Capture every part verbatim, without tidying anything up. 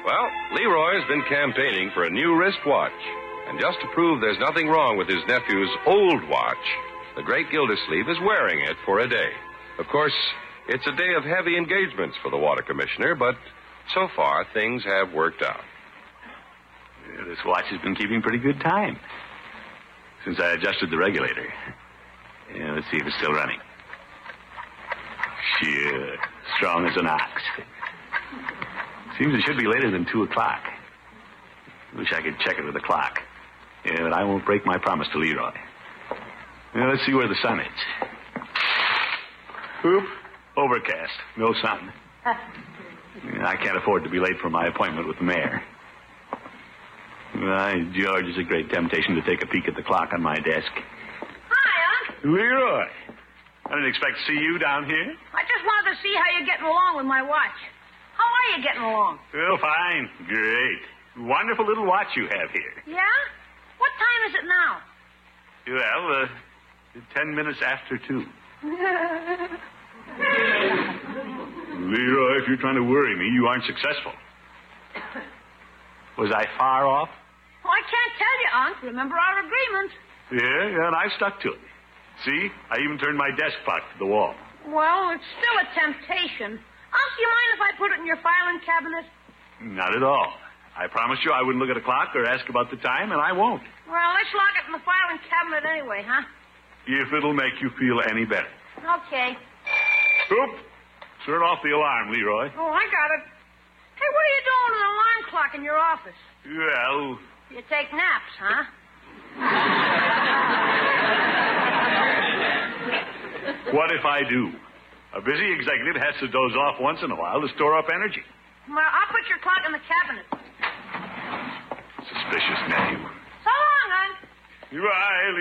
Well, Leroy's been campaigning for a new wristwatch. And just to prove there's nothing wrong with his nephew's old watch, the great Gildersleeve is wearing it for a day. Of course, it's a day of heavy engagements for the water commissioner, but so far things have worked out. Yeah, this watch has been keeping pretty good time since I adjusted the regulator. Yeah, let's see if it's still running. Sure, strong as an ox. Seems it should be later than two o'clock. Wish I could check it with the clock. Yeah, but I won't break my promise to Leroy. Now, let's see where the sun is. Oop, overcast, no sun. Yeah, I can't afford to be late for my appointment with the mayor. Why, George, it's a great temptation to take a peek at the clock on my desk. Hi, Unc. Leroy, I didn't expect to see you down here. I just wanted to see how you're getting along with my watch. How are you getting along? Well, fine. Great. Wonderful little watch you have here. Yeah? What time is it now? Well, uh, ten minutes after two. Leroy, if you're trying to worry me, you aren't successful. Was I far off? Well, I can't tell you, Unc. Remember our agreement. Yeah, yeah, and I stuck to it. See? I even turned my desk clock to the wall. Well, it's still a temptation. Unc, you mind if I put it in your filing cabinet? Not at all. I promised you I wouldn't look at a clock or ask about the time, and I won't. Well, let's lock it in the filing cabinet anyway, huh? If it'll make you feel any better. Okay. Oop! Turn off the alarm, Leroy. Oh, I got it. Hey, what are you doing with an alarm clock in your office? Well... You take naps, huh? What if I do? A busy executive has to doze off once in a while to store up energy. Well, I'll put your clock in the cabinet. Suspicious name. So long, Unc. Goodbye,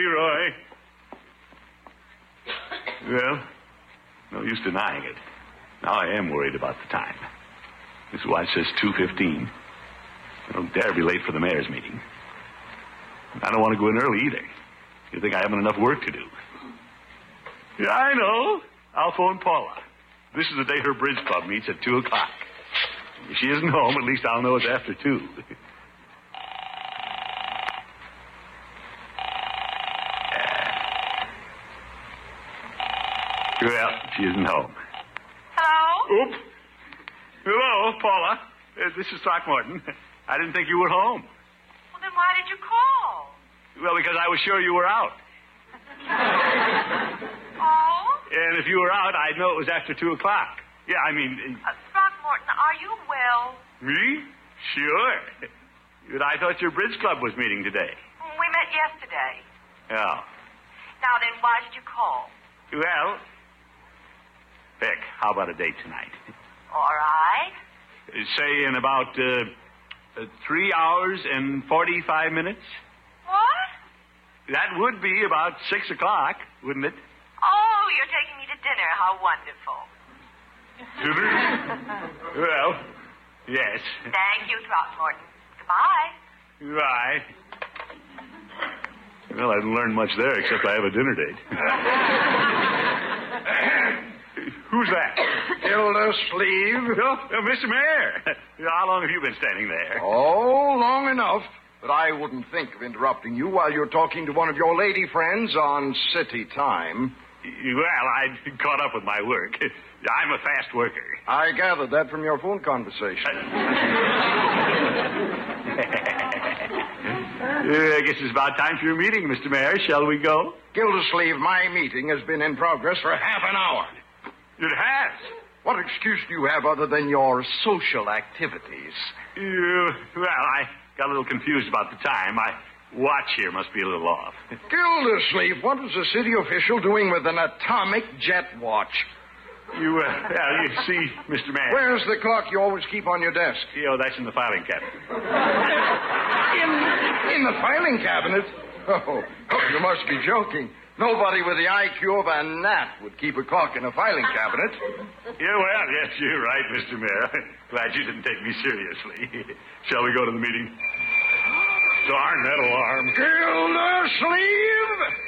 Leroy. Well, no use denying it. Now I am worried about the time. This watch says two fifteen. I don't dare be late for the mayor's meeting. I don't want to go in early either. You think I haven't enough work to do? Yeah, I know. I'll phone Paula. This is the day her bridge club meets at two o'clock. If she isn't home, at least I'll know it's after two. Well, she isn't home. Hello? Oop. Hello, Paula. Uh, this is Throckmorton. I didn't think you were home. Well, then why did you call? Well, because I was sure you were out. Oh? And if you were out, I'd know it was after two o'clock. Yeah, I mean... Uh, Throckmorton, are you well? Me? Sure. But I thought your bridge club was meeting today. We met yesterday. Oh. Now then, why did you call? Well, Beck, how about a date tonight? All right. Say in about uh, uh, three hours and forty-five minutes. What? That would be about six o'clock, wouldn't it? Oh, you're taking me to dinner. How wonderful. Dinner? Well, yes. Thank you, Throckmorton. Goodbye. Goodbye. Well, I didn't learn much there, except I have a dinner date. Who's that? Gildersleeve. Oh, uh, Mister Mayor. How long have you been standing there? Oh, long enough. But I wouldn't think of interrupting you while you're talking to one of your lady friends on city time. Well, I caught up with my work. I'm a fast worker. I gathered that from your phone conversation. Uh, I guess it's about time for your meeting, Mister Mayor. Shall we go? Gildersleeve, my meeting has been in progress for half an hour. It has. What excuse do you have other than your social activities? Uh, well, I got a little confused about the time. My watch here must be a little off. Gildersleeve, what is a city official doing with an atomic jet watch? You, uh, well, you see, Mister Mayor. Where's the clock you always keep on your desk? Oh, that's in the filing cabinet. In, in the filing cabinet? Oh, oh, you must be joking. Nobody with the I Q of a gnat would keep a clock in a filing cabinet. Yeah, well, yes, you're right, Mister Mayor. Glad you didn't take me seriously. Shall we go to the meeting? Darn that alarm. Gildersleeve!